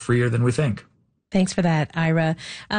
freer than we think. Thanks for that, Ira.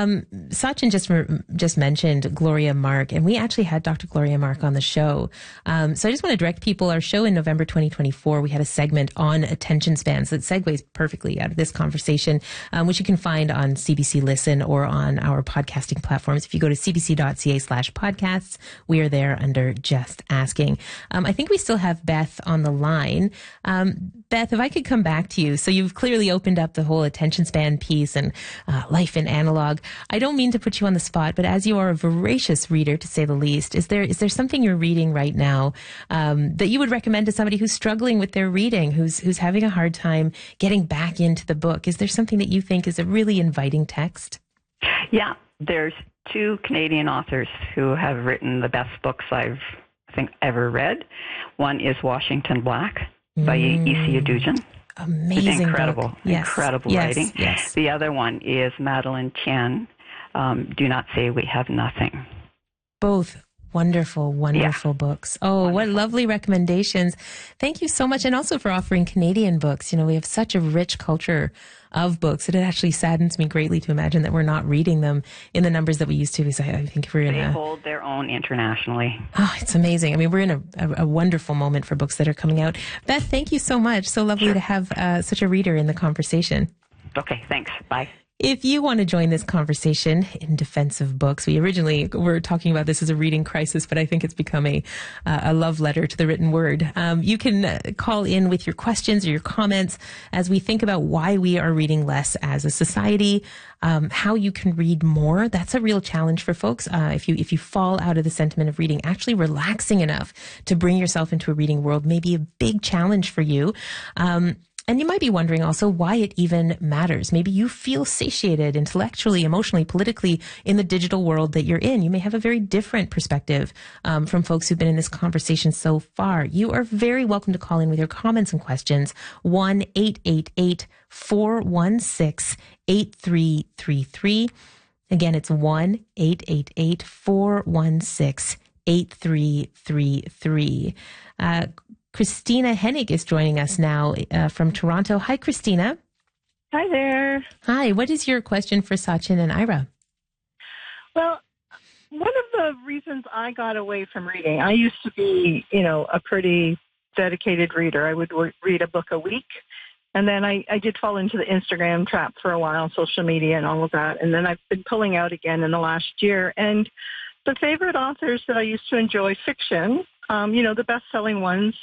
Sachin just mentioned Gloria Mark, and we actually had Dr. Gloria Mark on the show. So I just want to direct people. Our show in November 2024, we had a segment on attention spans that segues perfectly out of this conversation, which you can find on CBC Listen or on our podcasting platforms. If you go to cbc.ca/podcasts, we are there under Just Asking. I think we still have Beth on the line. Beth, if I could come back to you. So you've clearly opened up the whole attention span piece and life in analog. I don't mean to put you on the spot, but as you are a voracious reader, to say the least, is there something you're reading right now that you would recommend to somebody who's struggling with their reading, who's having a hard time getting back into the book? Is there something that you think is a really inviting text? Yeah, there's two Canadian authors who have written the best books I think ever read. One is Washington Black by E.C. Udugin. Amazing incredible, book. Yes. Incredible writing. Yes. The other one is Madeline Chen, Do Not Say We Have Nothing. Both wonderful books. Oh, wonderful. What lovely recommendations. Thank you so much. And also for offering Canadian books. You know, we have such a rich culture of books. It actually saddens me greatly to imagine that we're not reading them in the numbers that we used to, because I think we're in They hold their own internationally. Oh, it's amazing. I mean, we're in a wonderful moment for books that are coming out. Beth, thank you so much. So lovely to have such a reader in the conversation. Okay, thanks. Bye. If you want to join this conversation in defense of books, we originally were talking about this as a reading crisis, but I think it's become a love letter to the written word. You can call in with your questions or your comments as we think about why we are reading less as a society, how you can read more. That's a real challenge for folks. If you fall out of the sentiment of reading, actually relaxing enough to bring yourself into a reading world may be a big challenge for you. And you might be wondering also why it even matters. Maybe you feel satiated intellectually, emotionally, politically in the digital world that you're in. You may have a very different perspective from folks who've been in this conversation so far. You are very welcome to call in with your comments and questions. 1-888-416-8333. Again, it's 1-888-416-8333. Christina Hennig is joining us now from Toronto. Hi, Christina. Hi there. Hi. What is your question for Sachin and Ira? Well, one of the reasons I got away from reading, I used to be, a pretty dedicated reader. I would read a book a week. And then I did fall into the Instagram trap for a while, social media and all of that. And then I've been pulling out again in the last year. And the favorite authors that I used to enjoy fiction, the best-selling ones,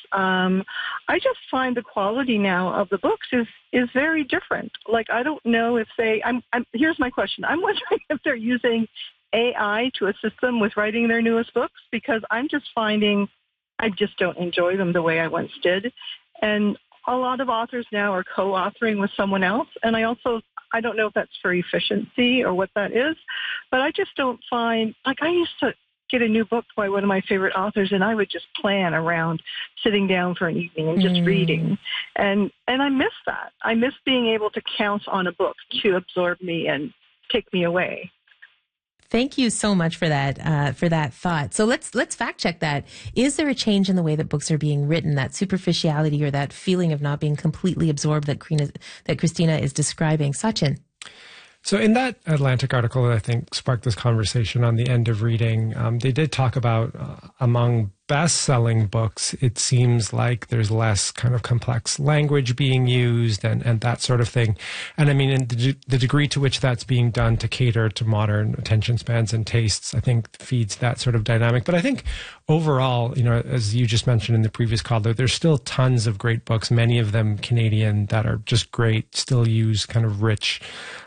I just find the quality now of the books is very different. Like, I don't know if here's my question. I'm wondering if they're using AI to assist them with writing their newest books, because I'm just finding I just don't enjoy them the way I once did. And a lot of authors now are co-authoring with someone else. And I don't know if that's for efficiency or what that is, but I just don't find, I used to get a new book by one of my favorite authors, and I would just plan around sitting down for an evening and just reading. And I miss that. I miss being able to count on a book to absorb me and take me away. Thank you so much for that thought. So let's fact check that. Is there a change in the way that books are being written, that superficiality or that feeling of not being completely absorbed that Christina is describing? Sachin? So in that Atlantic article that I think sparked this conversation on the end of reading, they did talk about among best-selling books, it seems like there's less kind of complex language being used and that sort of thing. And I mean, in the degree to which that's being done to cater to modern attention spans and tastes, I think feeds that sort of dynamic. But I think overall, as you just mentioned in the previous call, there's still tons of great books, many of them Canadian, that are just great, still use kind of rich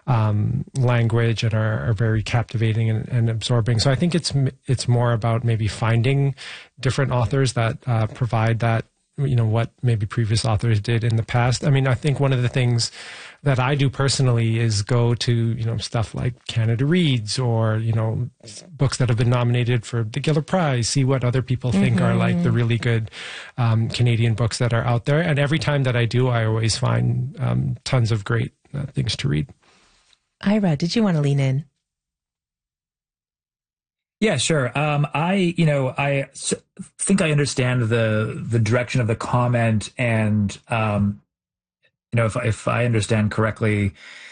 language and are very captivating and absorbing. So I think it's more about maybe finding different authors that provide that, what maybe previous authors did in the past. I mean, I think one of the things that I do personally is go to, stuff like Canada Reads or, books that have been nominated for the Giller Prize, see what other people think are like the really good Canadian books that are out there. And every time that I do, I always find tons of great things to read. Ira, did you want to lean in? Yeah, sure. I think I understand the direction of the comment, and if I understand correctly,